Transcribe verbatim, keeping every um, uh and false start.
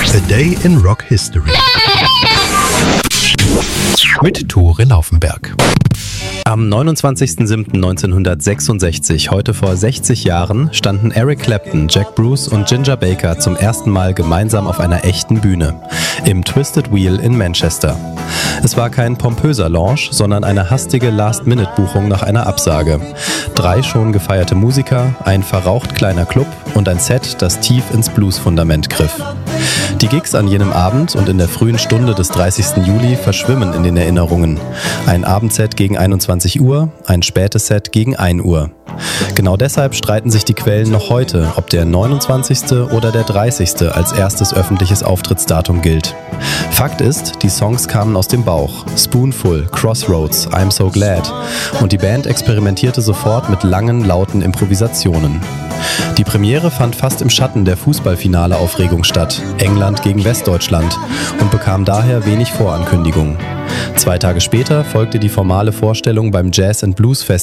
A Day in Rock History mit Tore Laufenberg. Am neunundzwanzigsten siebten neunzehnhundertsechsundsechzig, heute vor sechzig Jahren, standen Eric Clapton, Jack Bruce und Ginger Baker zum ersten Mal gemeinsam auf einer echten Bühne, im Twisted Wheel in Manchester. Es war kein pompöser Launch, sondern eine hastige Last-Minute-Buchung nach einer Absage. Drei schon gefeierte Musiker, ein verraucht kleiner Club und ein Set, das tief ins Blues-Fundament griff. Die Gigs an jenem Abend und in der frühen Stunde des dreißigsten Juli verschwimmen in den Erinnerungen. Ein Abendset gegen einundzwanzig Uhr, ein spätes Set gegen ein Uhr. Genau deshalb streiten sich die Quellen noch heute, ob der neunundzwanzigste oder der dreißigste als erstes öffentliches Auftrittsdatum gilt. Fakt ist, die Songs kamen aus dem Bauch. Spoonful, Crossroads, I'm So Glad. Und die Band experimentierte sofort mit langen, lauten Improvisationen. Die Premiere fand fast im Schatten der Fußballfinale-Aufregung statt, England gegen Westdeutschland, und bekam daher wenig Vorankündigung. Zwei Tage später folgte die formale Vorstellung beim Jazz and Blues Festival